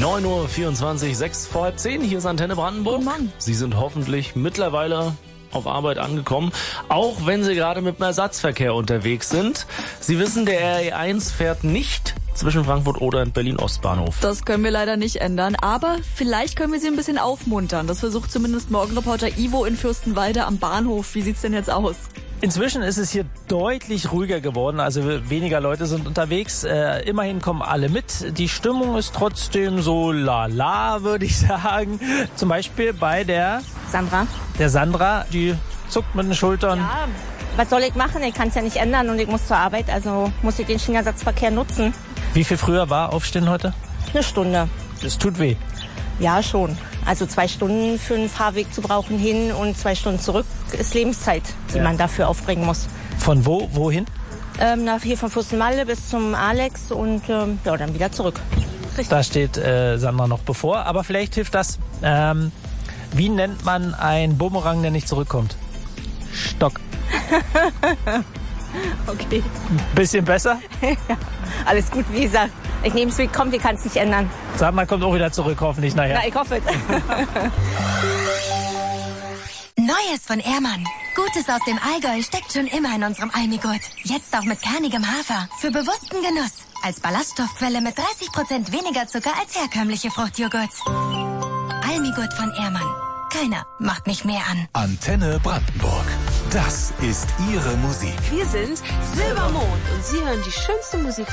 9:24 Uhr, 6 vor halb 10. Hier ist Antenne Brandenburg. Guten Morgen. Sie sind hoffentlich mittlerweile auf Arbeit angekommen, auch wenn Sie gerade mit dem Ersatzverkehr unterwegs sind. Sie wissen, der RE1 fährt nicht zwischen Frankfurt oder und Berlin-Ostbahnhof. Das können wir leider nicht ändern, aber vielleicht können wir Sie ein bisschen aufmuntern. Das versucht zumindest Morgenreporter Ivo in Fürstenwalde am Bahnhof. Wie sieht's denn jetzt aus? Inzwischen ist es hier deutlich ruhiger geworden, also weniger Leute sind unterwegs. Immerhin kommen alle mit. Die Stimmung ist trotzdem so lala, würde ich sagen. Zum Beispiel bei der Sandra, die zuckt mit den Schultern. Ja, was soll ich machen? Ich kann es ja nicht ändern und ich muss zur Arbeit, also muss ich den Schienenersatzverkehr nutzen. Wie viel früher war Aufstehen heute? Eine Stunde. Das tut weh. Ja, schon. Also 2 Stunden für einen Fahrweg zu brauchen hin und 2 Stunden zurück ist Lebenszeit, die man dafür aufbringen muss. Von wohin? Hier von Fürstenwalde bis zum Alex und dann wieder zurück. Richtig. Da steht Sandra noch bevor, aber vielleicht hilft das. Wie nennt man einen Bumerang, der nicht zurückkommt? Stock. Okay. Bisschen besser? Ja, alles gut, wie gesagt. Ich nehme es, wie kommt, ich kann es nicht ändern. Sandra kommt auch wieder zurück, hoffentlich nachher. Na, ich hoffe. Neues von Ehrmann. Gutes aus dem Allgäu steckt schon immer in unserem Almigurt. Jetzt auch mit kernigem Hafer. Für bewussten Genuss. Als Ballaststoffquelle mit 30% weniger Zucker als herkömmliche Fruchtjoghurts. Almigurt von Ehrmann. Keiner macht mich mehr an. Antenne Brandenburg. Das ist Ihre Musik. Wir sind Silbermond und Sie hören die schönste Musik